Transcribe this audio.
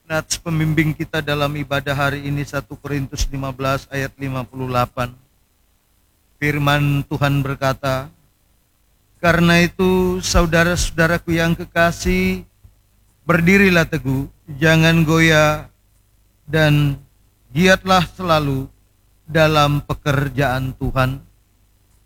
Nats pembimbing kita dalam ibadah hari ini 1 Korintus 15 ayat 58. Firman Tuhan berkata, "Karena itu saudara-saudaraku yang kekasih, berdirilah teguh, jangan goyah, dan giatlah selalu dalam pekerjaan Tuhan."